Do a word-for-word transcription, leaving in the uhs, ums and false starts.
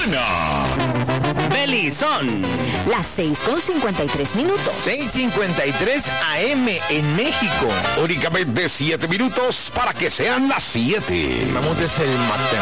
buena. Belizón. Las seis con cincuenta y tres minutos. seis cincuenta y tres A M en México. Únicamente siete minutos para que sean las siete. Vamos desde el matem.